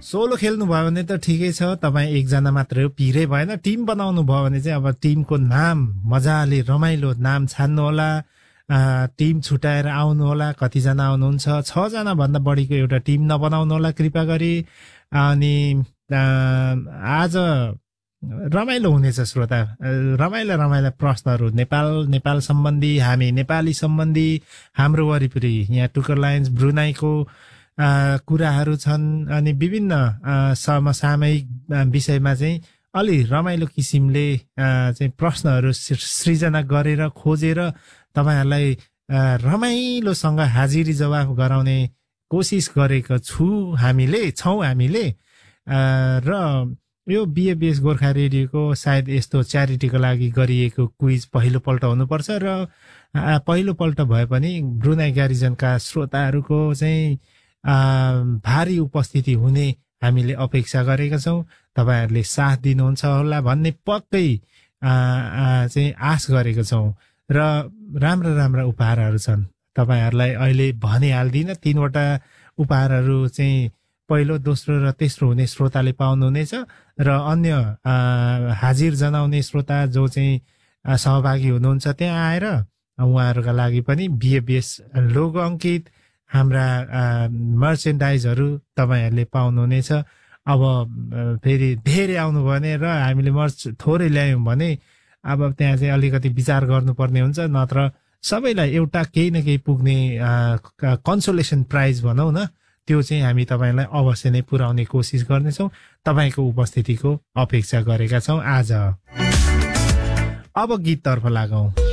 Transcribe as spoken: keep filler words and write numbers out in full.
Solo खेल्नु भयो भने त ठिकै छ, तपाईँ एकजना मात्रै हो, पिरै भएन। टिम बनाउनु भयो भने चाहिँ अब टिमको नाम मजाले रमाइलो नाम छान्नु होला, टिम छुटाएर आउनु होला। कतिजना आउनुहुन्छ, छजना भन्दा बढीको एउटा टिम नबनाउनु होला कृपया गरी। अनि आज रमाइलो हुनेछ श्रोता, रमाइला रमाइला प्रश्नहरू नेपाल नेपाल सम्बन्धी, हामी नेपाली सम्बन्धी, हाम्रो वरिपरि यहाँ टुकर लायन्स ब्रुनाईको कुराहरू छन्। अनि विभिन्न समसामयिक विषयमा चाहिँ अलि रमाइलो किसिमले चाहिँ प्रश्नहरू सृजना गरेर खोजेर तपाईहरुलाई रमाइलोसँग हाजिरी जवाफ गराउने कोसिस गरेको छु हामीले छौं हामीले। र यो बीएबीएस गोर्खा रेडियोको सायद यस्तो च्यारिटीको लागि गरिएको क्विज पहिलो पल्ट हुनुपर्छ र पहिलो पल्ट भए पनि ब्रुनाई ग्यारिजनका श्रोताहरूको चाहिँ भारी उपस्थिति हुने हामीले अपेक्षा गरेका छौं। तपाईहरुले साथ दिनुहुन्छ होला भन्ने पक्कै चाहिँ आश गरेको छौं र राम्रा राम्रा उपहारहरू छन्। तपाईहरुलाई अहिले भनिहाल्दिन, तीनवटा उपहारहरू चाहिँ पहिलो, दोस्रो र तेस्रो हुने श्रोताले पाउनुहुनेछ र अन्य हाजिर जनाउने श्रोता जो चाहिँ सहभागी हुनुहुन्छ त्यहाँ आएर उहाँहरूका लागि पनि बीएबीएस लोगो अंकित हाम्रा मर्चेन्डाइजहरू तपाईहरुले पाउनुहुनेछ। अब फेरि धेरै आउनु भने र हामीले मर्च थोरै ल्यायौं भने अब त्यहाँ चाहिँ अलिकति विचार गर्नुपर्ने हुन्छ, नत्र सबैलाई एउटा केही न केही पुग्ने कन्सोलेसन प्राइज भनौं न, त्यो चाहिँ हामी तपाईलाई अवश्य नै पुर्याउने कोसिस गर्नेछौं। तपाईको उपस्थितिको अपेक्षा गरेका छौं आज। अब गीततर्फ लागौं।